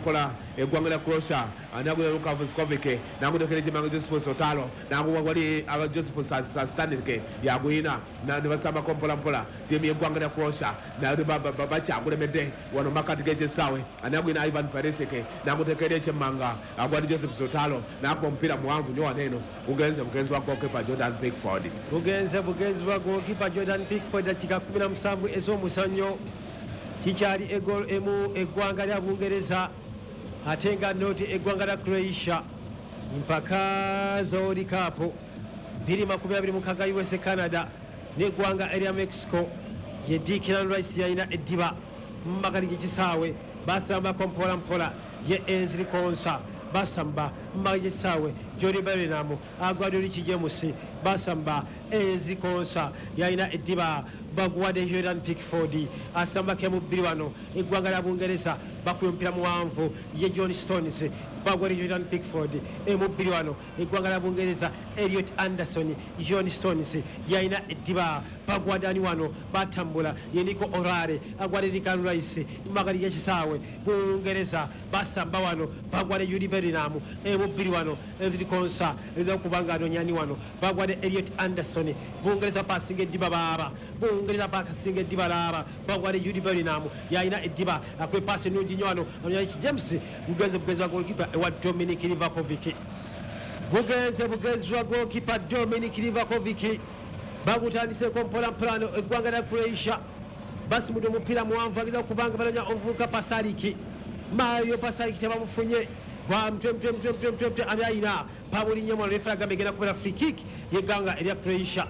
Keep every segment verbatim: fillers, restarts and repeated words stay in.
mpola eggwanga lya Croatia anagula Luka Vuskovic namutekera ekimango Joseph Sotalo naguwa wali Joseph Sastanike yagwina ne basambako mpola mpola timu yeggwanga lya Croatia bakyagulemedde wano makati g'ekisaawe anagwina Ivan Perisic namutekera ekimanga agwali Joseph Sotalo nakuba omupiira muwanvu nnyo waneeno gugenze mugenzi wa goalkeeper Jordan Pickford gugenze bugenzi wa goalkeeper Jordan Pickford dakika kumi na musanvu ez'omuzannyo kikyali egol emu eggwanga lya Bungereza ate nga noti eggwanga lya Croatia impaka za World Cup bbiri makumi abiri mukaaga U S A Canada n'eggwanga erya Mexico ye Declan Rice yalina eddiba mu makkati g'ekisaawe basambako mpola mpola ye Ainsley Konsa basamba mmaje sawe Jody Bellingham agwadoli James basamba Ainsley Konsa yaina ediba bagwade Jordan Pickford asamba ke mubiri wano eggwanga lya Bungereza bakuyompira muwanvu ye John Stones bagwade Jordan Pickford e mubiri wano eggwanga lya Bungereza Elliot Anderson John Stones yaina ediba bagwadani wano batambula ye Nico Orare agwade Declan Rice magari ya kisawe Bungereza basamba wano bagwade Jude Bellingham e mubiri wano Ainsley Konsa eza kubanga adonyani wano bagwade Elliot Anderson Bungereza passing ediba baba Bungereza passing ediba baba bagwade Jude Bellingham yaina ediba akwe pass nungi nywano onyayi James bugenze bugenze wa goalkeeper wa Dominic Livakovic bugenze bugenze wa goalkeeper Dominic Livakovic bagutandise ko mpola plano eggwanga lya Croatia basi mudo mupira muwanvu agiza kubanga balanya ovuka Pasariki Mario Pasariki tebamufunye kwa mtwe mtwe mtwe mtwe mtwe mtwe anaina pabuli nyemo refa agambe genda kubera free kick yeganga erya Croatia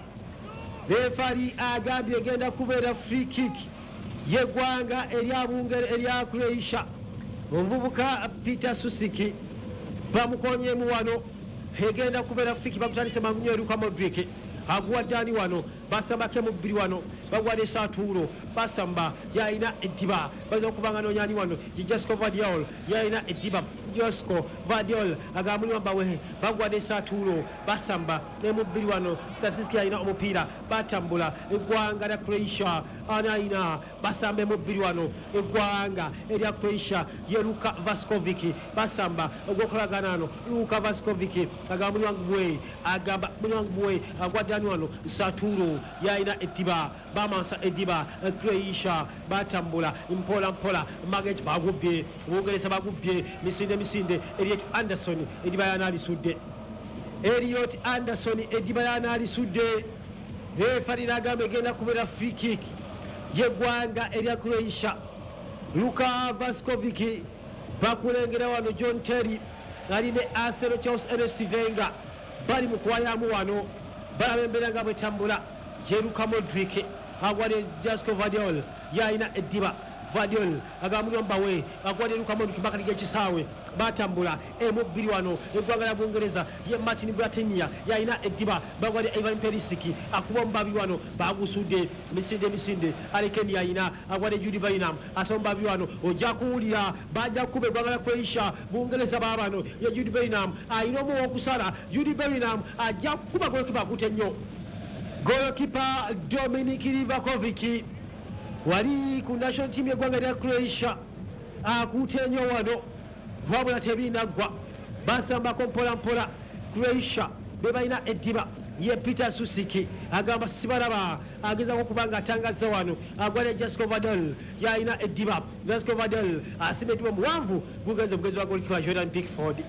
refari agambe genda kubera free kick yegwanga erya Bungere erya Croatia ovubuka Peter Susiki bamukonye mu wano hegenda kubera free kick bakutandise mangunyo eruka Modric agwa dani wano basamba ke mubiri wano bagwade Saturo basamba yaina ediba bazo kubanga nonyani wano Josko Vadiol yaina ediba Josko Vadiol agamuni wambawe bagwade Saturo basamba ne mubiri wano statistics yaina omupira batambula eggwanga lya Croatia anaina basambe mubiri wano eggwanga erya Croatia ye Luka Vuskovic basamba ogokolaganano Luka Vuskovic agamuni wangwe agamba muni wangwe agwade wano Saturo yaina ediba bamansa ediba Croatia batambula mpola mpola magage bagubye Bungereza bagubye misinde misinde Elliot Anderson ediba yanali sudde Elliot Anderson ediba yanali sudde referee nagambe genda kubera free kick yegwanga erya Croatia Luka Vuskovic bakulengera wano John Terry ali ne Arsenal Charles Ernest Wenger bali mukwayamu wano balabembera bwe tambula Jeruka Modric agwade Josko Vadiol yaina ediba Vadiol agamuli mbawe agwade Luka Modric bakali gekisawe batambula e mubiri wano eggwanga lya Bungereza ye Martin Bratinia yaina ediba bagwade Ivan Perisic akuba mbabi wano bagusude misinde misinde alekeni yaina agwade Jude Bellingham asombabi wano ojja kuwulira bajja kube eggwanga lya Croatia Bungereza babano ye Jude Bellingham ayina omu okusala Jude Bellingham ajja kuba goalkeeper akute nnyo goalkeeper Dominic Livakovic wali ku national team yeggwanga lya Croatia akute nnyo wano vabula tebinagwa basambako mpola mpola Croatia bebalina ediba ye Peter Susiki agamba sibalaba ageza kubanga atangaza wano agwale Josko Vadiol yaina ediba Josko Vadiol asimetiwa muwanvu bugenze bugenzi wa goalkeeper Jordan Pickford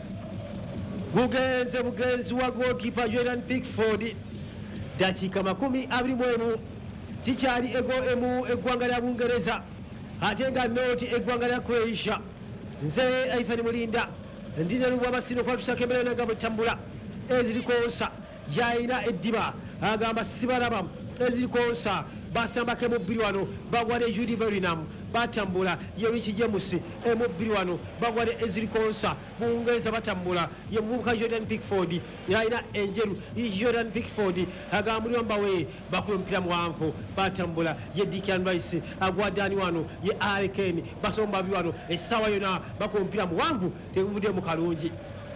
bugenze bugenzi wa goalkeeper Jordan Pickford dakika makumi abiri mwemu kikyali ego emu eggwanga lya Bungereza ate nga noti eggwanga lya Croatia nze Ivan Mulinda ndine lubwa basino kwa tusakembera nagabo tambula Ainsley Konsa yaina ediba agamba sibalaba Ainsley Konsa basamba ke mubiri wano bagwade Jude Bellingham batambula ye Rich James e mubiri wano bagwade Ainsley Konsa Bungereza batambula ye muvubuka Jordan Pickford yaina enjeru Jordan Pickford agamuli mbawe bakumpira muwanvu batambula ye Declan Rice agwadani wano ye Harry Kane basomba bi wano esawa yona bakumpira muwanvu tevude mu kalungi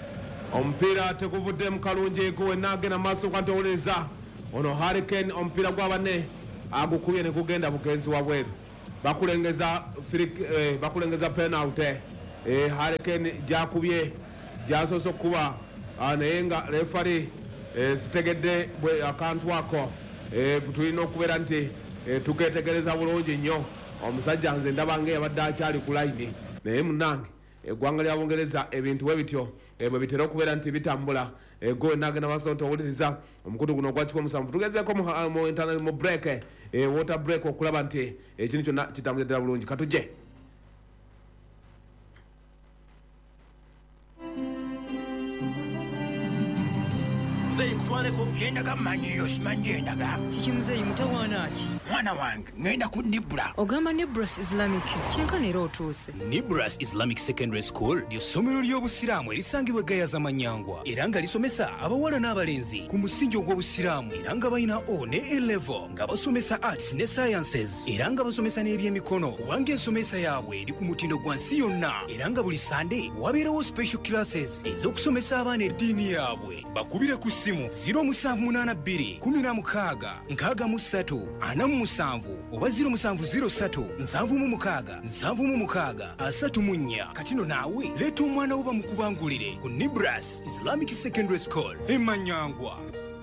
ompira tekuvudde mu kalungi ko nagena maso kwantoleza ono Harry Kane ompira gwa bane agukubye ne kugenda bugenzi wa bweru bakulengeza eh, bakulengeza penalty eh, Hurricane jakubye jasoose okuba naye nga refari eh, zitegedde bwe akantu ako eh, tulina okubeera nti eh, tuketegereza bulungi nnyo omusajja nze ndaba ng'eyabadde akyali ku layini naye munnange eggwanga lya Bungereza ebintu bwe bityo bwe bitera okubeera nti bitambula go nagenda maaso nti owuliriza omukutu guno ogwa kikumi musanvu tugezeeko mu break water break okulaba nti ekintu kyonna kitambulira ddala bulungi katujje Twaleko gyendaga manyiyo simanyi gyendaga kiki muzeeyi mutawaana ki mwana wange ngenda ku Nibra ogamba Nibras Islamic kyenkana era otuuse Nibras Islamic Secondary School ly'essomero ly'obusiraamu erisangibwa Gayaza Manyangwa era nga lisomesa abawala n'abalenzi ku musingi ogw'obusiraamu era nga balina O ne A level nga basomesa arts ne sciences era nga basomesa n'ebyemikono kubanga ensomesa yaabwe eri ku mutindo gwa nsi yonna era nga buli Sunday wabeerawo special classes ez'okusomesa abaana eddiini yaabwe bakubire ku ssimu zero musanvu munaana bbiri kumi na mukaaga nkaaga mu ssatu ana mu musanvu oba zero musanvu zero ssatu nsanvu mu mukaaga nsanvu mu mukaaga asatu mu nnya katino naawe leeta omwana wo bamukubangulire ku Nibras Islamic Secondary School e Manyangwa.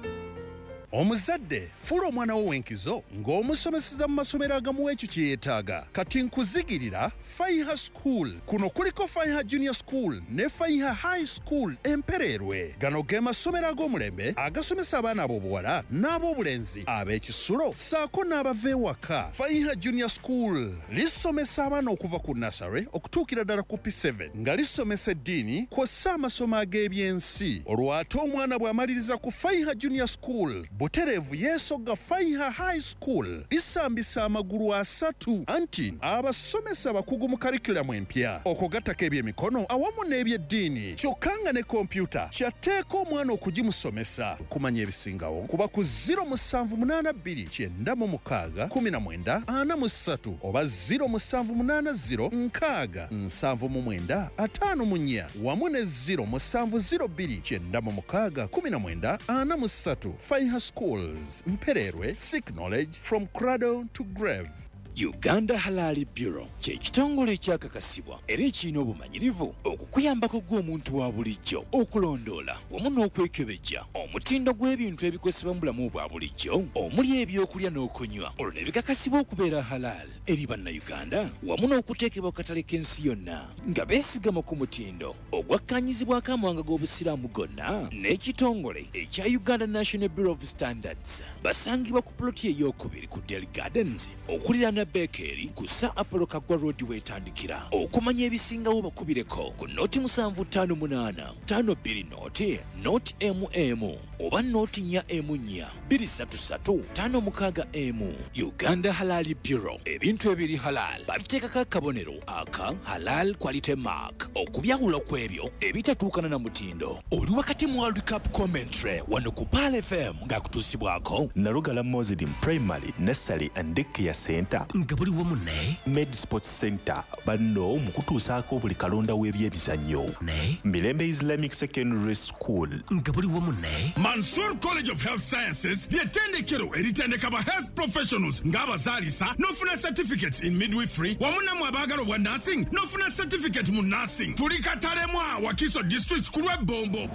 Omuzadde fuula omwana wo w'enkizo ng'omusomeseza mu masomero agamu ekyo kye yeetaaga kati nkuzigirira Faiha School kuno kuliko Faiha Junior School ne Faiha High School Empererwe gano ge masomero ag'omulembe agasomesa abaana ab'obuwala n'ab'obulenzi ab'ekisulo saako n'abava ewaka. Faiha Junior School lisomesa abaana okuva ku nursery okutuukira ddala ku P seven nga lisomesa eddiini kw'ossa amasomo ag'ebyensi olwo ate omwana bw'amaliriza ku Faiha Junior School butereevu yeesogga Faiha High School lisambisa amagulu asatu anti abasomesa bakugu mu karikulamu empya okugattako ebyemikono awamu n'ebyeddiini kyokka nga ne kompyuta kyatteeka omwana okugimusomesa kumanya ebisingawo kuba ku zero musanvu munaana bbiri kyenda mu mukaaga kumi na mwenda ana mu ssatu oba zero musanvu munaana zero nkaaga nsanvu mu mwenda ataano mu nnya wamu ne zero musanvu zero bbiri kyenda mu mukaaga kumi na mwenda ana mu ssatu. Faiha Schools Mpererwe, seek knowledge from cradle to grave. Uganda Halal Bureau kye kitongole ekyakakasibwa era ekirina obumanyirivu okukuyambako gw'omuntu wa bulijjo okulondoola wamu n'okwekebejja omutindo gw'ebintu ebikozesebwa mu bulamu bwa bulijjo omuli ebyokulya n'okunywa olwo ne bikakasibwa okubeera halal eri bannayuganda wamu n'okuteekebwa ku katale k'ensi yonna nga beesigama ku mutindo ogwakkaanyizibwako amawanga g'obusiraamu gonna n'ekitongole ekya Uganda National Bureau of Standards basangibwa ku ploti ey'okubiri ku Delhi Gardens okuliraana Bekeri kusa Apollo Kagwa Road wetandikira okumanya ebisingawo bakubireko ku noti musanvu ttaano munaana ttaano bbiri noti noti mm oba noti nnya emu nnya bbiri ssatu ssatu ttaano mukaaga emu. Uganda Halal Bureau ebintu ebiri halal babiteekako akabonero aka halal quality mark okubyawula ku ebyo ebitatuukana na mutindo. Oli wakati mu World Cup commentary wano ku Pal F M ng'akutuusibwako Nalugala Muslim Primary Nursery and Daycare Center nga buli wamu ne Med Sports Center banno mu kutuusaako buli kalonda w'ebyebizannyo ne Mirembe Islamic Secondary School nga buli wamu ne Mansour College of Health Sciences ly'ettendekero eritendeka ba health professionals ng'abazaalisa n'ofuna certificates in midwifery wamu nammwe abaagala obwa nursing n'ofuna certificate mu nursing. Tuli Katalemwa Wakiso District ku lw'Ebbombo.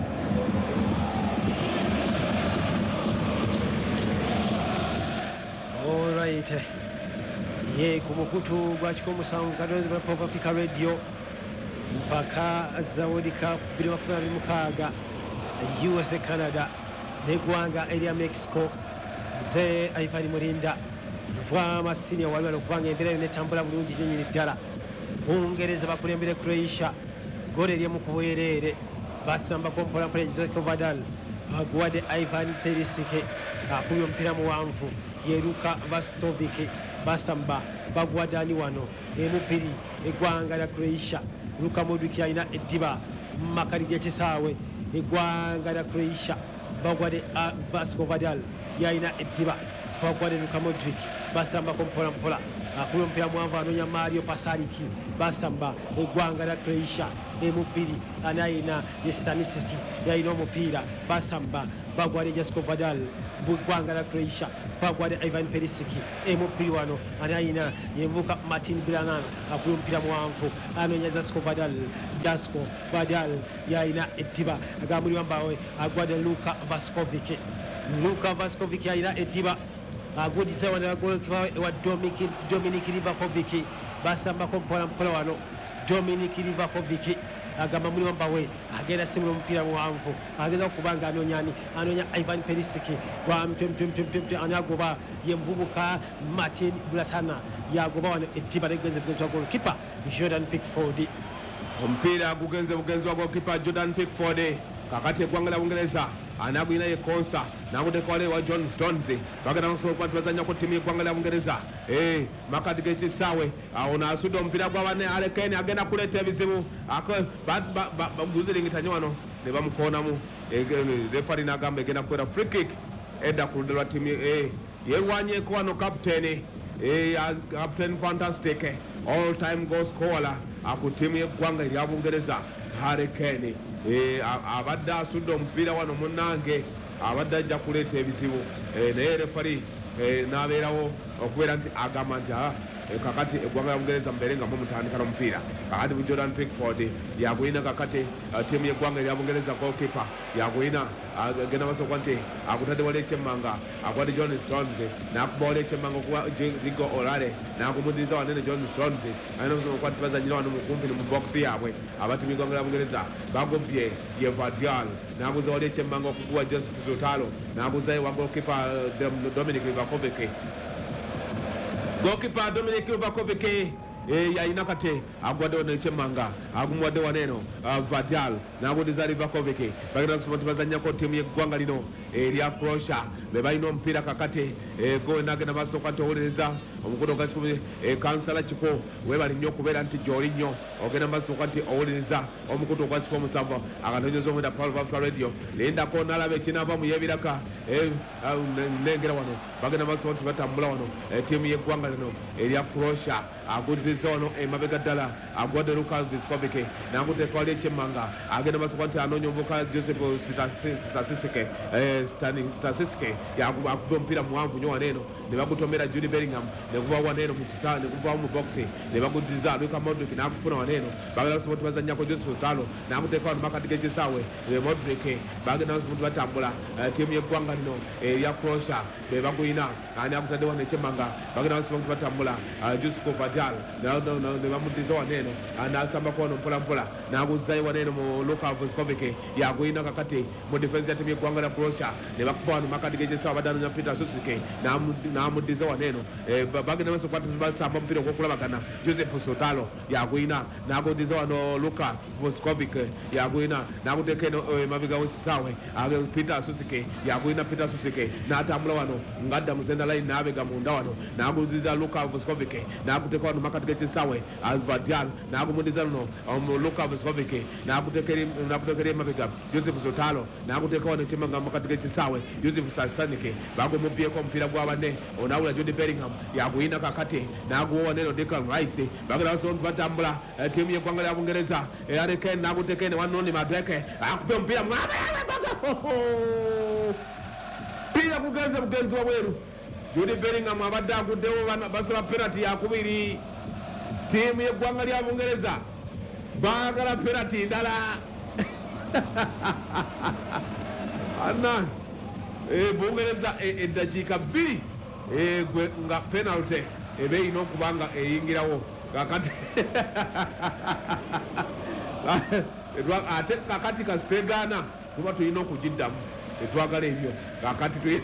All right. Ye ku mukutu gwa kikumi musanvu kadonzi bwa Pop Africa Radio mpaka za World Cup bbiri makumi abiri mukaaga U S A Canada n'eggwanga erya Mexico. Nze Ivan Mulinda va masinia wali wano kubanga embeera yonna etambula bulungi nnyo nnyini ddala. Bungereza bakulembere Croatia gole erye mu kubwereere basambako mpolampola Joseph Vadal aguwadde Ivan Perisic akubye omupiira muwanvu ye Luka Vastovic basamba bagwadani wano emu bbiri eggwanga lya Croatia. Luka Modric alina eddiba mu makati g'ekisaawe eggwanga lya Croatia bagwadde Vasco Vadal yalina eddiba bagwadde Luka Modric basambako mpolampola akuli omupiira muwanvu anoonya Mario Pasariki basamba eggwanga lya Croatia emu bbiri ani ayina ye Stanisiski yayina omupiira basamba bagwale Jasko Vadal bw'eggwanga lya Croatia bagwale Ivan Perisic emu bbiri wano ani ayina yenvuka Martin Branan akuli omupiira muwanvu anoonya Jasko Vadal Jasko Vadal yayina eddiba agambuli wambawe agwade Luka Vaskovic Luka Vaskovic yayina eddiba agudisa wana golikipa wa Dominic Dominic Livakovic basambako mpola mpola wano Dominic Livakovic agamba muli wambawe agenda simula omupiira muwanvu ageza okubanga anonyani anonya Ivan Perisic gwa mtwe mtwe mtwe mtwe anagoba ye mvubuka Martin Bratana yagoba wano ettiba negenze bugenzi wa golikipa Jordan Pickford. Omupiira gugenze bugenzi wa golikipa Jordan Pickford kakati eggwanga lya Bungereza anagwina ye konsa nakuteka wale wa John Stones bagenda kusoma kwa tubazanya ko timu y'eggwanga lya Bungereza eh makati g'ekisaawe awo asudde omupiira gwa bane Harry agenda kuleeta ebizibu baguziringitanye wano ne bamukoonamu refari n'agamba egenda kukwera free kick edda ku ludda lwa timu eh yerwanyeeko wano captain eh captain fantastic all time goal scorer aku timu y'eggwanga erya Bungereza Harry Kane eh abadde asudde omupiira wano munnange abadde ajja kuleeta ebizibu naye refari n'abeerawo okubeera nti agamba nti kakati eggwanga lya Bungereza mbeere nga mumutandika n'omupiira kakati bu Jordan Pickford yagwina kakati tiimu y'eggwanga erya Bungereza goalkeeper yagwina agenda basoka nti agutadde wala ekyemmanga agwadde John Stones n'akuba wala ekyemmanga okuba Rigo Olare n'agumudiriza wanene John Stones alina okusoma okuba tibazanyira wano mukumpi mu box yaabwe abatiimu y'eggwanga lya Bungereza bagobye ye Vardial n'aguza wala ekyemmanga okuguwa Joseph Zotalo n'aguza wa goalkeeper Dominic Livakovic goalkeeper Dominic Livakovic eh yayina kate agwadde wano ekyemmanga agumwadde waneno Vardial n'agudiza Livakovic bagenda kusoma tibazanyako tiimu y'eggwanga lino erya Croatia be balina omupiira kakate go nagenda maaso kati owuliriza omukono gwa kikumi kansala kiko webali nnyo okubeera nti gy'oli nnyo ogenda maaso kati owuliriza omukutu ogwa kiko musanvu akatonyoza omwenda Power of Africa Radio lindako n'alaba ekinaava mu y'ebiraka nnengera wano bagenda maaso nti batambula wano tiimu y'eggwanga lino erya Croatia agudizizza wano emabega ddala agwadde Luka Vaskovic n'aguteeka wali ekyemmanga agenda maaso nti anoonya omuvubuka Joseph Stasisike Stasisike yakuba omupiira muwanvu nnyo waneeno ne bagutomera Jude Bellingham ne guva waneeno mu kisaa ne guva mu box ne bagudiza Luka Modric n'agufuna waneeno bagenda basobola tibazannyako Joseph Talo n'aguteeka wano makati g'ekisaawe Modric bagenda basobola tibatambula tiimu y'eggwanga lino erya Croatia be baguyina ani agutadde wano ekyemmanga bagenda basobola tibatambula Josko Vardial ne bamudiza waneeno n'asambako wano mpola mpola n'aguzzayo waneeno mu Luka Vaskovic yaguyina kakati mu defense ya tiimu y'eggwanga lya Croatia ne bakuba wano makati g'ekisaawe badanonya Peter Susike n'amudiza waneeno bagenda baso kwata basamba omupiira ogw'okulabagana Joseph Sotalo yagwina n'agudiza wano Luka Vaskovic yagwina n'aguteeka eno emabega w'ekisaawe Peter Susike yagwina Peter Susike n'atambula wano ng'adda mu center line n'abega munda wano n'agudiza Luka Vaskovic n'aguteeka wano makati g'ekisaawe Vardial n'agumudiza luno Luka Vaskovic n'aguteekera emabega Joseph Sotalo n'aguteeka wano ekyemmanga makati g'ekisaawe Joseph Sastanike bagumubyeko omupiira gwa banne onawula Jude Bellingham yaguyina kakati n'aguwa waneeno Declan Rice bagenda basobola nti batambula tiimu y'eggwanga lya Bungereza Harry Kane n'aguteeka ene wanoni Madueke akupe omupiira piira kugenze bugenzi wabweru Jude Bellingham abadde aguddewo basaba penalty yakubiri tiimu y'eggwanga lya Bungereza baagala penalty ndala ana Bungereza eddakiika bbiri nga penalty eba erina okuba nga eyingirawo kakati ate kakati kasitegaana tuba tulina okugiddamu tetwagala ebyo kakati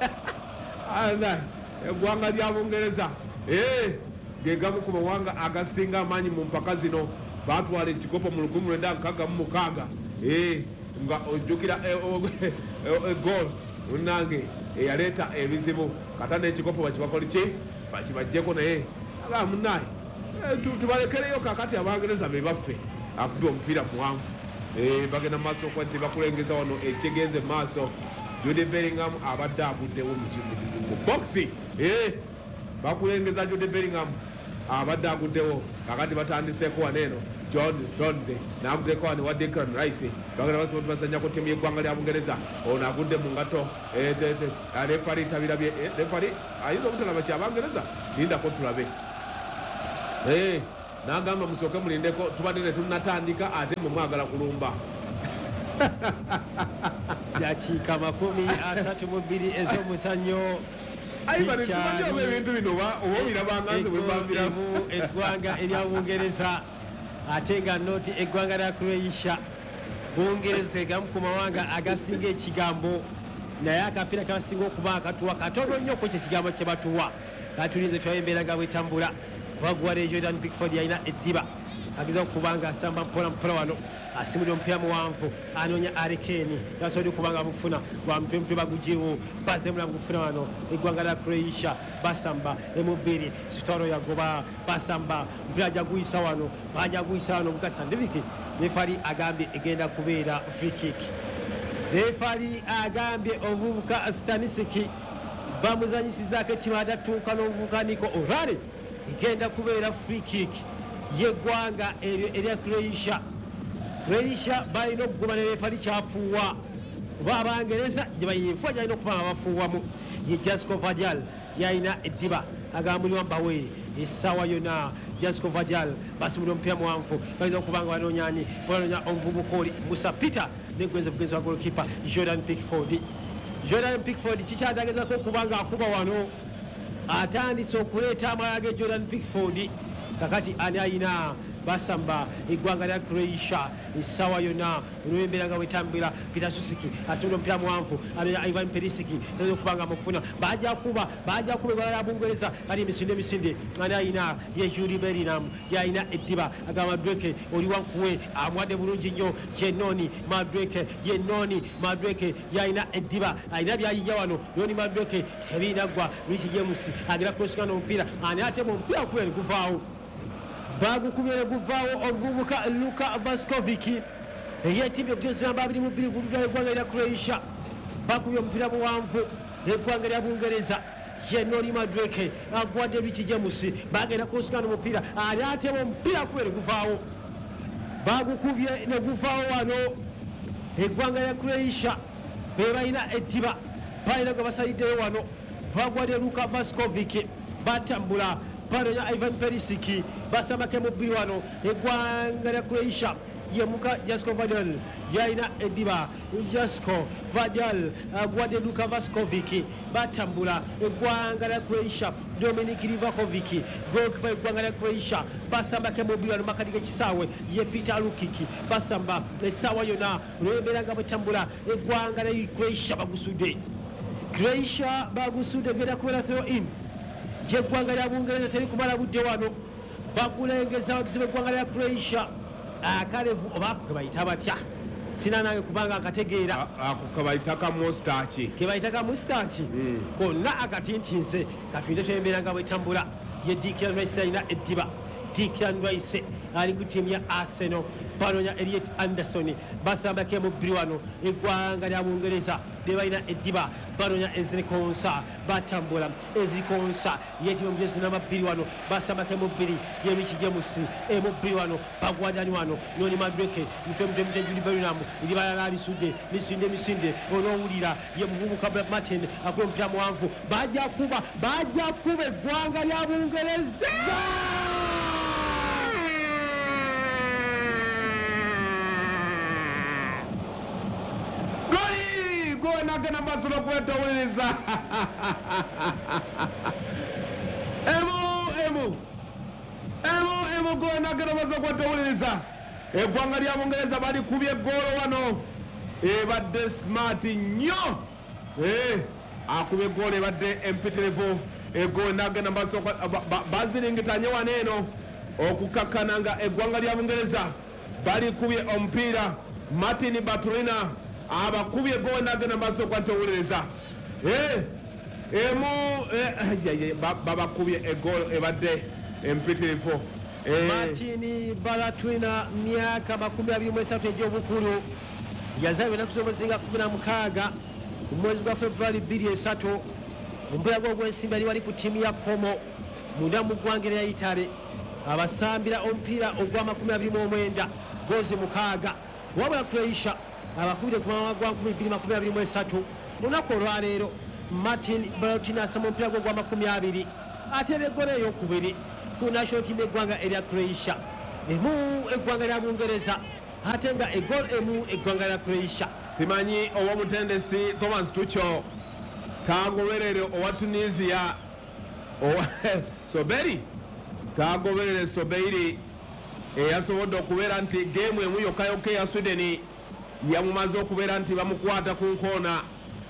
eggwanga lya Bungereza gegamu ku mawanga agasinga amaanyi mu mpaka zino batwala ekikopo mu lukumi lwenda nkaaga mu mukaaga nga ojjukira egol nange eyaleeta ebizibu kata n'ekikopo bakibakoli ki bakibajjeko naye aga munaye tubalekereyo kakati Abangereza be baffe akuba omupiira muwanvu bagenda mu maaso okuba nti bakulengeza wano ekyegenze maaso Jude Bellingham abadde aguddewo mu boxi bakulengeza Jude Bellingham abadde aguddewo kakati batandiseko waneeno John Stones n'aguddeko wano wa Declan Rice bagenda basobola tubazanya ku tiimu y'eggwanga lya Bungereza ono agudde mu ngato refari tabirabye refari ayinza obutalaba ky'Abangereza lindako tulabe n'agamba musooke mulindeko tubadde ne tunnatandika ate mwe mwagala kulumba dakiika makumi asatu mu bbiri ez'omuzannyo ayibanesimanyoba ebintu bino oba obirabanganze bwe bambiramu eggwanga erya Bungereza ate nga noti eggwanga lya Croatia. Bungereza egamu ku mawanga agasinga ekigambo naye akapiira kabasinga okuba akatuwa katono nnyo ku ekyo ekigambo kye batuwa katulinze twaye embeera nga bwetambula bagwala Jordan Pickford yalina eddiba ageza okuba nga asamba mpola mpola wano asimulira omupiira muwanvu anoonya Arekeni tasobodde okuba nga bufuna gwa mutwe mutwe bagujewo bazemula gufuna wano eggwanga lya Croatia basamba emubiri sitwalo yagoba basamba mpira ajja guyisa wano bajja guyisa wano Bukasa Ndiviki refari agambye egenda kubeera free kick. Refari agambye ovubuka Stanisiki bamuzanyisizaako ettiimu adatuuka n'obuvubuka Nico Orale egenda kubeera free kick yeggwanga eryo erya Croatia. Croatia balina okuguma ne refari kyafuuwa kuba Abangereza gye bayinfuwa gyalina okuba nga bafuuwamu ye Jasko Vardial yalina eddiba agambuliwa mbawe essaawa yonna Jasko Vardial basimulira omupiira muwanvu bayinza okuba nga banoonyani banoonya omuvubuka oli Musa Peter negwenze bugenzi wa golokipa Jordan Pickford. Jordan Pickford kikyatagezako okuba nga akuba wano atandise okuleeta amalala ge Jordan Pickford kakati ani ayina basamba eggwanga lya Croatia essaawa yonna olw'embeera nga bwetambula Peter Susiki asimula omupiira muwanvu anonya Ivan Perisic ayinza okuba nga amufuna bajja kuba bajja kuba eggwanga lya Bungereza kati emisinde emisinde ani ayina ye Jude Bellingham yalina eddiba agamba Madueke oli wankuwe amwadde bulungi nnyo ye Noni Madueke ye Noni Madueke yalina eddiba alina byayijja wano Noni Madueke tebinaggwa Rich James agera kulosikana omupiira ani ate mu omupiira kubera guvaawo bagukubira guvaawo ovubuka Luka Vaskovic eyetimbye obujozi namba abiri mu bbiri ku ludda lw'eggwanga lya Croatia bakubye omupiira muwanvu eggwanga lya Bungereza ye Noni Madueke agwadde Rich James bagenda kulosikana omupiira ali ate mu omupiira kubera guvaawo bagukubye ne guvaawo wano eggwanga lya Croatia be balina eddiba balina gwe basaliddeyo wano bagwadde Luka Vaskovic batambula banoonya Ivan Perisic basambako mu bbiri wano eggwanga lya Croatia ye muka Jasko Vardial yalina eddiba Jasko Vardial agwadde Luka Vaskovic batambula eggwanga lya Croatia Dominik Livakovic golikipa eggwanga lya Croatia basambako mu bbiri wano makati g'ekisaawe ye Peter Lukic basamba essaawa yonna olw'embeera nga bwetambula eggwanga lya Croatia bagusudde Croatia bagusudde genda kubeera throw in yeggwanga lya Bungereza teri kumala budde wano bakulengeza abagizi b'eggwanga lya Croatia akalevu oba ako ke bayita batya sina nange kubanga akategeera ako ke bayita ka mustaki ke bayita ka mustaki konna akatintinse katulinde twembeera nga bwetambula ye Declan Rice alina eddiba Declan Rice ali ku ttiimu ya Arsenal banoonya Elliot Anderson basambako mu bbiri wano eggwanga lya Bungereza lye balina eddiba banoonya Ezri Konsa batambula Ezri Konsa yeetimu omujozi namba bbiri wano basambako mu bbiri ye Rich James mu bbiri wano bagwadani wano Noni Madueke mutwe mutwe mutwe Jude Bellingham eri balala alisudde misinde misinde onoowulira ye muvubuka Brad Martin akuba omupiira muwanvu bajja kuba bajja kuba eggwanga lya Bungereza nagenda masolo kwetawuliriza emu emu emu emu gwe nagenda masolo kwetawuliriza eggwanga lya Bungereza balikubye eggoolo wano ebadde smart nnyo akubye eggoolo ebadde empitirivu eggoolo nagenda masolo baziringitanye wano eno okukakkana nga eggwanga lya Bungereza balikubye omupiira Martin Baturina abakubye gwe nagenda maaso kwatewuliriza emu babakubye eggoolo ebadde empitirivu Martin Baturina myaka makumi abiri mu esatu egy'obukulu yazaalibwa ennaku z'omuzinga kumi na mukaaga mu mwezi gwa February bbiri esatu omupiira gwe ogw'ensimbi yali wali ku ttiimu ya Como munda mu ggwanga lya Itale abasambira omupiira ogwa makumi abiri mu mwenda gozi mukaaga wabula Croatia abakubire ku mama gwa nkumi bbiri makumi abiri mu esatu lunaku olwaleero Martin Balotelli asama omupiira gwe gwa makumi abiri ate ebyeggola eyokubiri ku national team eggwanga erya Croatia emu eggwanga lya Bungereza ate nga egol emu eggwanga lya Croatia. Simanyi ow'omutendesi Thomas Tuchel tagoberere owa Tunisia owa Soberi tagoberere Soberi eyasobodde okubeera nti geemu emu yokka yokka eya Sweden yamumaze okubeera nti bamukwata ku nkoona.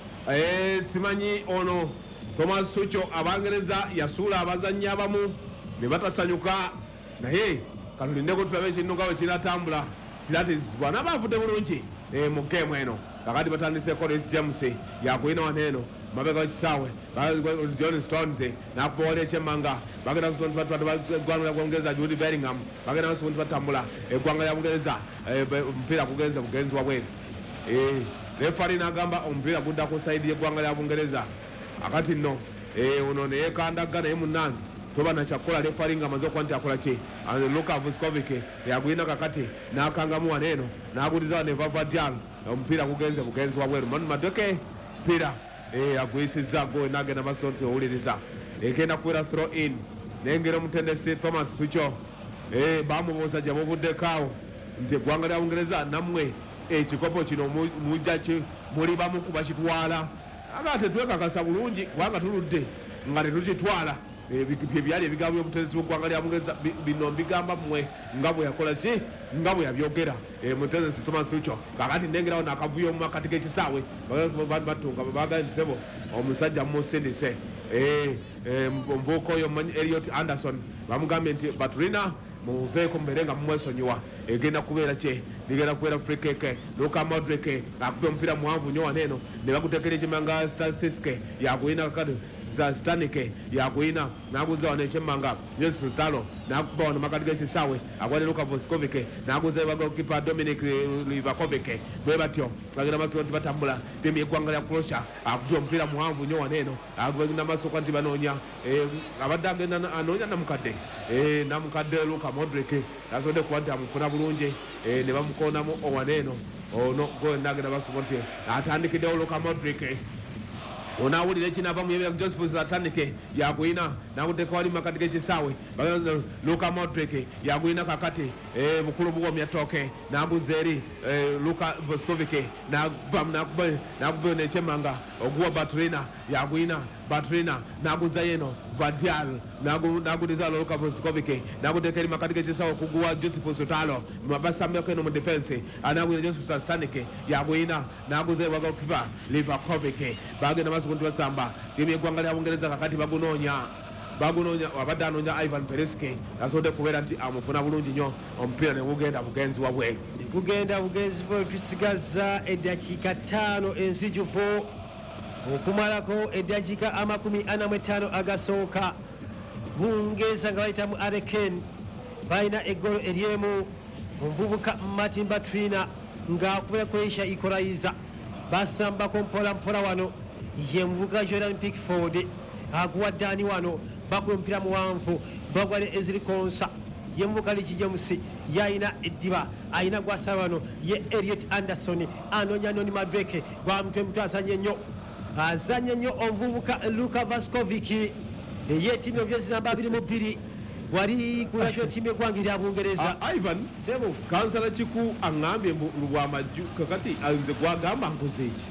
Simanyi ono Thomas Tuchel Abangereza yasuula abazannyi abamu ne batasanyuka naye kalulindeko tulabe ekintu nga bwe kinatambula kiratizibwa n'abavudde bulungi mu geemu eno. Kakati batandise Collins James yakuyina wano eno mabega w'ekisaawe John Stones n'akubowola ekyemmanga bagenda eggwanga Bungereza Jude Bellingham bagenda nti batambula eggwanga lya Bungereza omupiira gugenze bugenzi wabweru. Refari n'agamba omupiira gudda ku sayidi y'eggwanga lya Bungereza akati nno ono neyekandaga naye munnange toba nakyakukola refari nga amaze okuba nti akola ki Luka Vuskovic yaguyina kakati n'akangamu wano eno n'aguliza wano Vava Diallo omupiira gugenze bugenzi wabweru. Manu Madueke mpira agwisizza go n'agenda maaso nti owuliriza egenda kubeera throw in nengera omutendesi Thomas Tuchel bamubuuza gye buvuddekaawo nti eggwanga lya Bungereza nammwe ekikopo kino mujja muli bamu kuba kitwala aga tetwekakasa bulungi kubanga tuludde nga tetukitwala byali ebigambo by'omutendesi w'eggwanga lya Bungereza bino mbigamba mmwe nga bwe yakola ki nga bwe yabyogera omutendesi Thomas Tuchel. Kakati nengerawo n'akavuyo mu makati g'ekisaawe batunga babaga nti sebo omusajja mumusindise omuvubuka oyo Elliot Anderson bamugambye nti batulina muveeko mbeere nga mumwesonyiwa egenda kubeera kye ligenda kubeera free kick. Luka Modric akuba omupiira muwanvu nnyo wano eno ne baguteekera ekyemmanga Stasiske yaguyina kakati Stanik yaguyina n'aguza wano ekyemmanga Jesus Talo n'akuba wano makati g'ekisaawe agwadde Luka Vuskovic n'aguza bagokipa Dominic Livakovic bwe batyo bagenda maaso nti batambula ttiimu y'eggwanga lya Croatia akubye omupiira muwanvu nnyo wano eno agenda maaso kwa nti banoonya abadde agenda anoonya namukadde namukadde Luka Modric asobodde kuba nti amufuna bulungi ne bamukoonamu owaneeno ono gondagenda basobola nti atandikiddewo Luka Modric onawulira ekinava mu yebera Joseph atandike yaguyina nakuteeka wali makati g'ekisaawe Luka Modric yaguyina kakati bukulu bugomya tooke naguza eri Luka Vuskovic nakuba nekyemmanga oguwa Baturina yaguyina Baturina naguza yeno Vadial naguliza Luka Vuskovic nakuteeka eri makati g'ekisaawe okuguwa Joseph Sotalo mabasambeko eno mu defense anaguyina Joseph Stanik yaguyina naguza eri wagokipa Livakovic bagenda maso kunti basamba timu y'eggwanga lya Bungereza kakati bagunoonya bagunoonya abadde anoonya Ivan Perisic asobodde kubeera nti amufuna bulungi nnyo omupiira ne gugenda bugenzi wabweru ne gugenda bugenzi bwe tusigaza eddakiika ttaano enzijufu okumalako eddakiika amakumi ana mu etaano agasooka Bungereza nga bayita mu Areken balina eggolo eryemu omuvubuka Martin Batrina ng'akubira Croatia equalizer basambako mpola mpola wano ye muvubuka Jordan Pickford aguwa Dani wano bakuba omupiira muwanvu bagwale Ezri Konsa ye muvubuka Rich James yayina eddiba ayina gwasala wano ye Elliot Anderson anoonya Noni Madueke gwamutwe mutwe azanye nnyo azanye nnyo omuvubuka Luka Vuskovic ye ttiimu ebyezi namba abiri mu bbiri wali ku national team y'eggwanga erya Bungereza. Ivan sebo kansala kiku aŋŋambye mbu lwamajju kakati nze gwagamba nkoze eki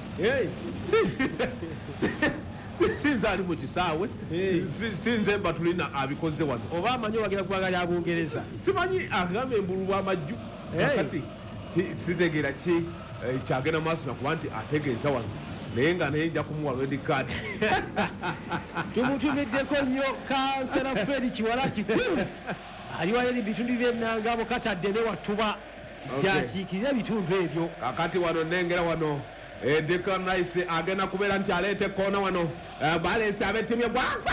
sinze ali mu kisaawe sinze Batulina abikoze wano oba amanyi wagira ggwanga lya Bungereza simanyi agambye mbu lwamajju kakati sitegeera ki kyagenda maaso nakuba nti ategeeza wano naye nga naye nja kumuwa red card tumutumiddeko nnyo kansala Fred Kiwala kikulu aliwayo ebitundu by'ennanga abo katadde ne watuba gyakiikirira ebitundu ebyo kakati wano nengera wano Declan Rice agenda kubeera nti aleeta ekkoona wano baleese ab'ettiimu y'eggwanga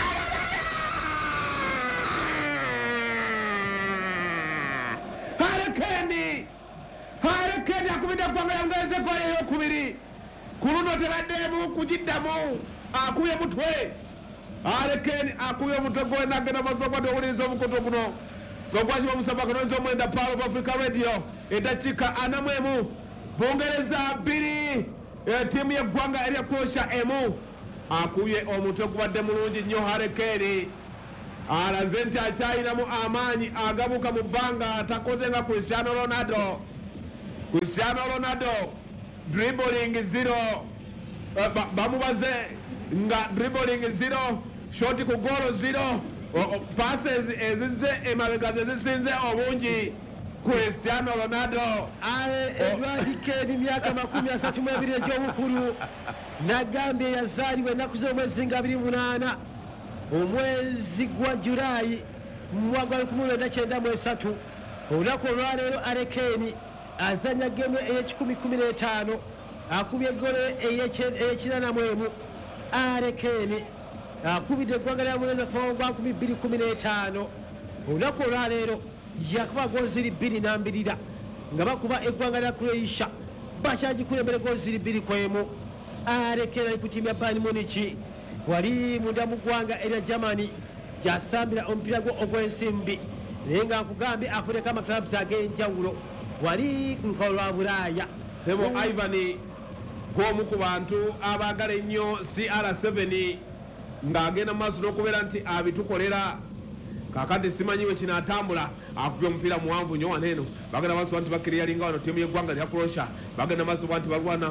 Harekeni Harekeni akubidde eggwanga lya Bungereza eggoolo ey'okubiri ku luno tebaddeemu kugiddamu akubye mutwe Arekeni akuye omutego enagenda masokwate owuliriza omukutu guno togwakiba omusaba kanonza omwenda Power of Africa Radio eddakiika ana mu emu Bungereza bbiri ttiimu y'eggwanga erya Croatia emu akuye omutwe gubadde mulungi nnyo Arekeni alaze nti akyayinamu amaanyi agabuka mu bbanga takoze nga Cristiano Ronaldo Cristiano Ronaldo dribbling zero bamubaze nga dribbling zero shoti ku goalo zero passes ezize emabega zezisinze obungi Cristiano Ronaldo ale Edward Keni myaka makumi asatu mu ebiri egy'obukulu nagambye yazaalibwa ennaku z'omwezi nga abiri munaana omwezi gwa Julayi mu mwaka wa lukumi lwenda kyenda mu esatu olunaku olwaleero Arekeni azanya gemu ey'ekikumi kumi n'etaano akubye egolo ey'ekinaana mu emu Arekeni akubidde eggwanga lya Bungereza kuva mu gwa nkumi bbiri kumi n'etaano olunaku olwaleero yakuba gooziri bbiri n'ambirira nga bakuba eggwanga lya Croatia bakyagikulembera gooziri bbiri ku emu Arekeni ali ku ttiimu ya Bayern Munich wali munda mu ggwanga erya Germany gyasambira omupiira gwo ogw'ensimbi naye nga nkugambye akuleka amaclubs ag'enjawulo wali ku lukalu lwa Bulaaya Sebo Ivan gwomu ku bantu abaagala ennyo C R seven ng'agenda mu maaso n'okubeera nti abitukolera kakati simanyiwe kinaatambula akupya omupiira muwanvu nnyo wano eno bagenda maaso nti bakiriyalinga wano ttiimu y'eggwanga lya Croatia bagenda maaso nti balwana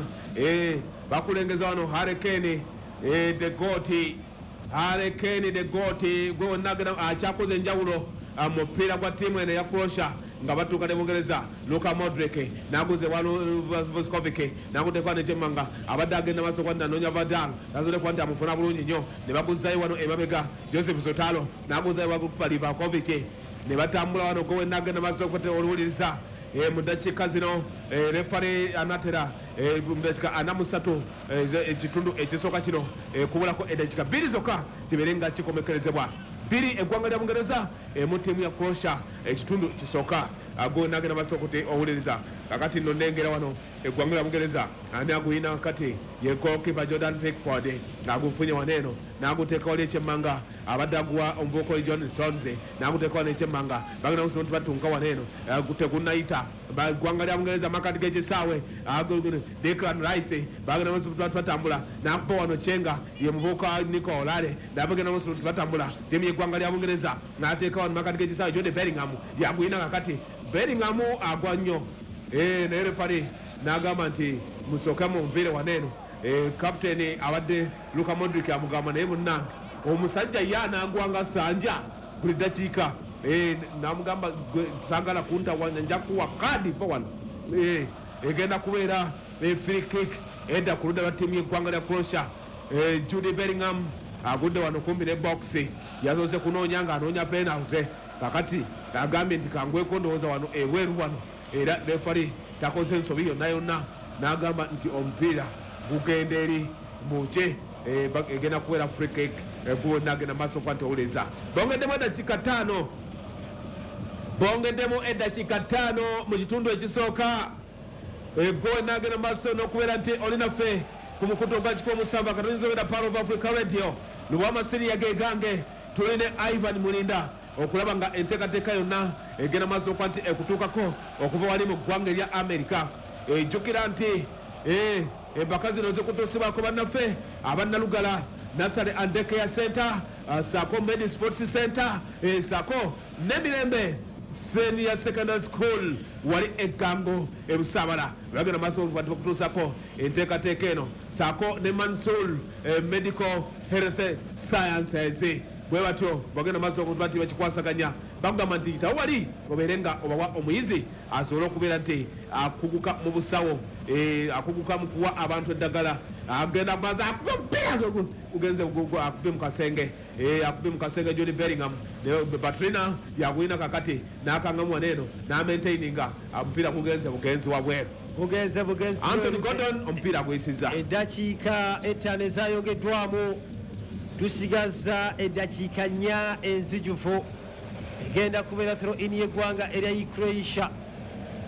bakulengeza wano Arekeni the goat Arekeni the goat gwe wonna agenda akyakoze enjawulo mupiira gwa ttiimu eno eya Croatia nga batuuka ne Bungereza Luka Modric naguze wano Vuskovic nakuteekwa nekyemmanga abadde agenda maaso kwandi anoonya Vadal nazole kwanti amufuna bulungi nnyo ne baguzayo wano emabega Joseph Sotalo naguzayo wakupa Livakovic ne batambula wano gwe wenna agenda maaso oluwuliriza mu ddakiika zino refare anatera mu ddakiika ana mu ssatu ekitundu ekisooka kino kubulako eddakiika bbiri zokka kibeere nga kikomekerezebwa bbiri eggwanga lya Bungereza emu ttiimu ya Croatia ekitundu kisooka ago nagenda maaso kuti owuliriza kakati nno nnengera wano eggwanga lya Bungereza ani aguyina kati ye goalkeeper Jordan Pickford ng'agufunye wano eno n'aguteeka wali ekyemmanga abadde aguwa omuvubuka John Stones n'aguteeka wano ekyemmanga bagenda musoma nti batunka wano eno tegunnayita eggwanga lya Bungereza amakati g'ekisaawe Declan Rice bagenda musoma nti batambula n'akuba wano Chenga ye muvubuka Nico Olale n'abagenda musoma nti batambula ttiimu y'eggwanga lya Bungereza n'ateeka wano makati g'ekisaawe Jude Bellingham yaguyina kakati Bellingham agwa nnyo naye refari n'agamba nti musooke munviire wano eno kapiteeni abadde Luka Modric amugamba naye munnange omusajja ye anaagwanga sanja buli ddakiika n'amugamba sangala kuntawanya nja kuwa kaadi va wano egenda kubeera free kick edda ku ludda lwa ttiimu y'eggwanga lya Croatia Jude Bellingham agudde wano kumpi ne box yasoose kunoonya ng'anoonya penalty kakati agambye nti kangweko ndowooza wano eweeru wano era refari takoze ensobi yonna yonna n'agamba nti omupiira gugenda eri muje egenda kubeera free kick gwe nagenda maaso kwa nti owuliriza bongeddemu eddakiika ttaano bongeddemu eddakiika ttaano mu kitundu ekisooka gwe nagenda maaso n'okubeera nti olinaffe ku mukutu ogwa kikuba omusamba katonizobera Power of Africa Radio lubwamasiriya gegange tuli ne Ivan Mulinda okulaba nga enteekateeka yonna egenda maaso okwa nti ekutuukako okuva wali mu ggwanga erya America ejjukira nti empaka zino zikutuusibwako bannaffe abannalugala Nasale and Daycare Center saako Medi Sports Center saako n'emirembe Senior Secondary School wali eggango ebusaabala bagenda maaso bakutuusako enteekateeka eno saako ne Mansour Medical Health Sciences bwe batyo bagenda maaso okuba nti bakikwasaganya bagamba nti tawali obeere nga obawa omuyizi asobole okubeera nti akuguka mu busawo akuguka mu kuwa abantu eddagala agenda maza akube omupiira ugenze akube mu kasenge akube mu kasenge Jude Bellingham Batrina yaguyina kakati n'akangamu wano eno n'amaintaininga omupiira gugenze bugenzi wabweru bugenze bugenzi Anthony Gordon omupiira aguyisiza eddakiika ettaano ezayongeddwamu tusigaza eddakiika nnya enzijuvu egenda kubeera throw in y'eggwanga erya Croatia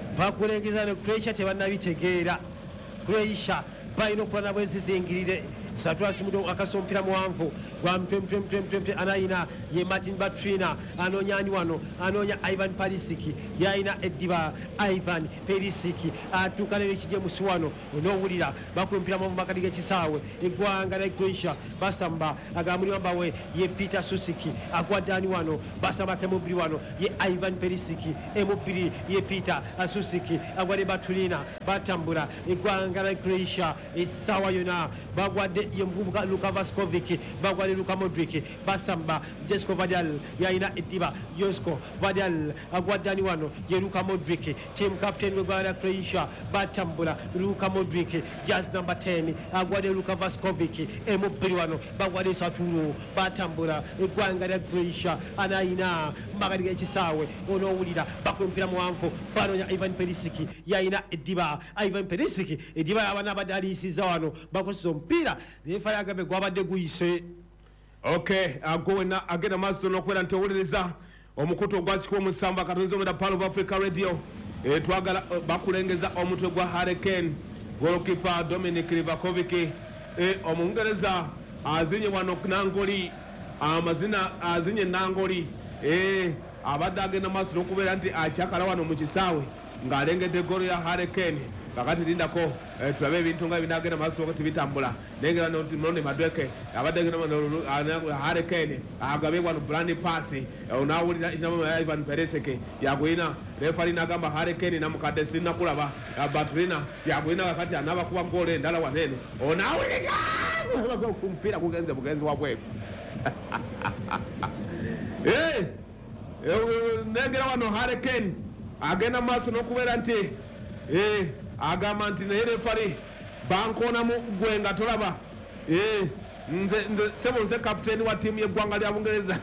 bakulengeza ne Croatia tebannabitegeera Croatia balina okukola nabo enzizingirire Satras Mudo akasompira muwanvu gwa mtwe mtwe mtwe mtwe mtwe anaina ye Martin Batrina anonya anwano anonya Ivan Perisiki yaina Ediba Ivan Perisiki atukanire kije muswano onowulira bakumpira mu makadi gekisawe eggwanga na Croatia basamba agamuli wambawe ye Peter Susiki agwadani wano basamba kemubiri wano ye Ivan Perisiki emubiri ye Peter Susiki agwade Batrina batambula eggwanga na Croatia esawa yona bagwade ye mvubuka Luka Vaskovic bagwade Luka Modric basamba Josko Vadal yaina Ediba Josko Vadal agwadani wano ye Luka Modric team captain wegwanda Croatia batambula Luka Modric just number ten agwade Luka Vaskovic emubiri wano bagwade Saturo batambula egwanga lya Croatia anaina magadi gekisawe onowulira bakumpira muwanvu banonya Ivan Perisiki yaina Ediba Ivan Perisiki Ediba abana badalisiza wano bakozesa omupiira refari agambe gwabadde guyise. Okay, agowena agenda maso nokwera ntewuliriza omukutu ogwakikuwa omusamba katonzi omeda Pearl of Africa Radio e, twagala uh, bakulengeza omutwe gwa Hurricane goalkeeper Dominic Livakovic e, omungereza azinye wano nangoli amazina azinye nangoli e, abadde agenda maso nokubeera nti akyakala wano mu kisaawe ng'alengedde goal ya Hurricane kakati lindako eh, tulabe ebintu nga binagenda maaso wakati bitambula nengera none Madweke abadde agenda Hurricane agabe wano brand pass onawulira ekinamu ya Ivan Perisiki yagwina refari nagamba Hurricane namukadde sinna kulaba Batrina yagwina kakati anaba kuba goal endala wanene onawulira kumpira kugenze bugenzi wabwe eh nengera wano Hurricane agenda maaso nokubeera nti eh agamba nti naye refari bankonamu gwe nga tolaba eh nze nze sebo nze kapteni wa timu y'eggwanga lya Bungereza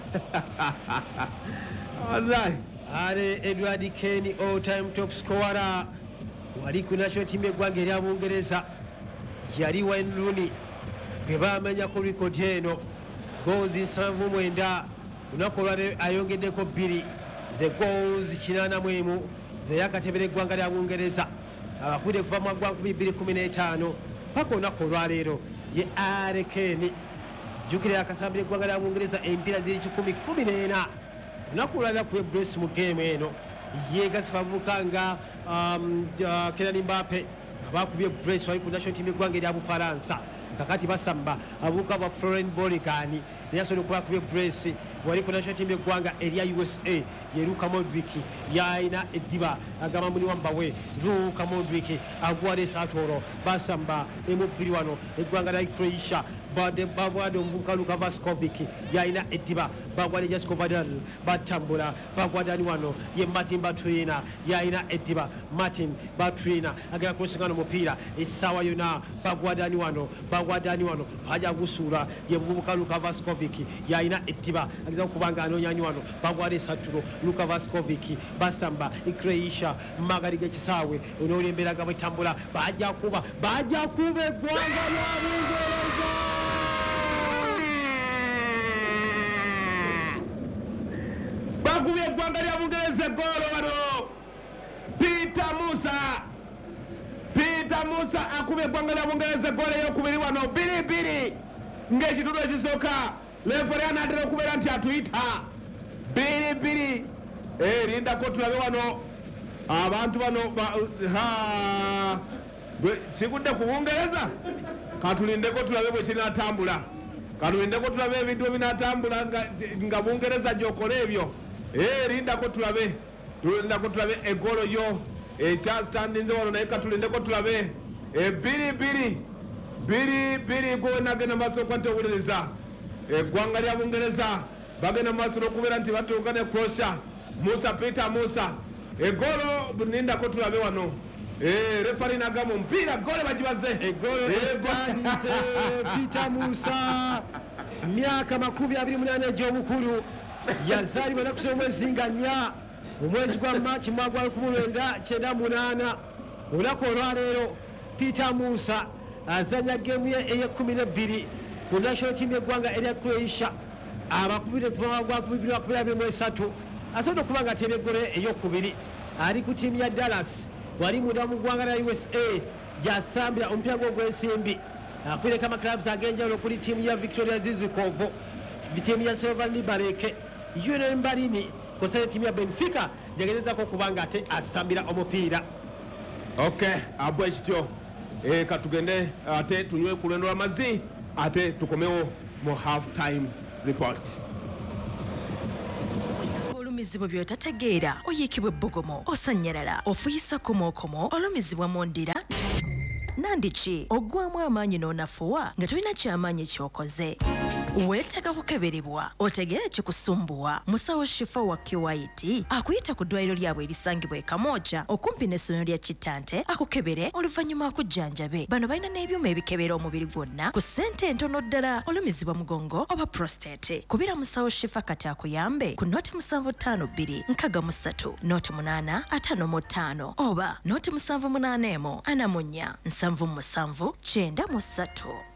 wallahi ale Edward Kenny all time top scorer wali ku national team y'eggwanga lya Bungereza yali Wayne Rooney gwe bamenya ku record eno goals nsanvu mwenda lunaku olwaleero ayongeddeko bbiri ze goals kinaana mu emu ze yakatebera eggwanga lya Bungereza abakude kuva mu gwa bbiri kumi n'etaano paka olunaku olwaleero ye Hurricane jjukira akasambira eggwanga lya Bungereza empiira ziri kikumi kumi n'ena olunaku olwaleero ku brace mu game eno yegasi bavuka nga um, uh, Kylian Mbappe abakubye brace wali ku national team eggwanga erya Bufaransa kakati basamba abuka ba Florent Boligani neyasobola okubakubye brace wali ku national team eggwanga erya U S A ye Luka Modric yaina Ediba agamba muni wambawe Luka Modric agwade Satoro basamba emubiri wano eggwanga lya Croatia bade babwade omuvubuka Luka Vaskovic yaina Ediba bagwade Josko Vadal batambula bagwadani wano ye Martin Batrina yaina Ediba Martin Batrina agera kusingana mupiira esawa yona bagwadani wano bagwadani wano paja gusura ye muvubuka Luka Vaskovic yaina Ediba ageza kubanga anonyani wano bagwade Saturo Luka Vaskovic basamba Croatia magari gekisawe onolembera gabwe tambula baja kuba baja kube gwanga lya Bungereza bagubye eggwanga lya Bungereza golo wano Peter Musa Peter Musa akubye eggwanga lya Bungereza golo eyokubiri wano biri biri ng'ekitundu ekisooka leferi anaatera okubeera nti atuyita biri biri eh lindako tulabe wano abantu bano ha kigudde ku Bungereza katulindeko tulabe bwe kinatambula katulindeko tulabe ebintu ebinatambula nga Bungereza gyokole ebyo eh lindako tulabe tulindako tulabe egolo yo ekyastandinze wano naye katulindeko tulabe ebiri biri biri biri gwe nagenda maaso kwante owuliriza eggwanga lya Bungereza bagenda maaso n'okubeera nti batuuka ne Croatia Musa Peter Musa egolo nindako tulabe wano eh refari nagamba omupiira gole bagibaze egolo estandinze Peter Musa myaka makumi abiri munana egy'obukulu yazaalibwa nakusoba omwezi nga nnya omwezi gwa March mwaka gwa lukumi lwenda kyenda munaana olunaku olwaleero Peter Musa azanya gemu ye ey'ekkumi n'ebbiri ku national team y'eggwanga erya Croatia abakubire kuva mu gwa bbiri makumi abiri mu esatu asobodde okuba nga atera eggolo ey'okubiri ali ku ttiimu ya Dallas wali munda mu ggwanga lya U S A gyasambira omupiira gwe ogw'ensimbi akwire kama clubs agenjalo kuli timu ya Victoria Zizikovo, timu ya Slovan Liberec, Union Berlin kosale timu ya Benfica jagezeza ko kubanga ate asambira omupiira. Okay, abwe kityo e katugende ate tunywe ku lwendo lw'amazzi ate tukomewo mu half time report. Olumizibwa byotategeera oyikibwe bbogomo osanyalala ofuyisa komokomo olumizibwa mondira nandiki ogwamu amaanyi n'onafuwa nga tolina kyamaanyi kyokoze weetaaga kukeberebwa otegeera kikusumbuwa musawo shifa wa Kiwaiti akuyita ku ddwaliro lyabwe erisangibwa e Kamoja okumpi n'essomero lya Kitante akukebere oluvannyuma akujjanjabe. Bano balina n'ebyuma ebikebera omubiri gwonna ku ssente entono ddala olumizibwa mugongo oba prostate. Kubira musawo shifa kati akuyambe ku noti musanvu ttaano bbiri nkaaga mu ssatu noti munaana ataano mu ttaano oba noti musanvu munaana emu ana mu nnya nsanvu mu musanvu kyenda mu ssatu.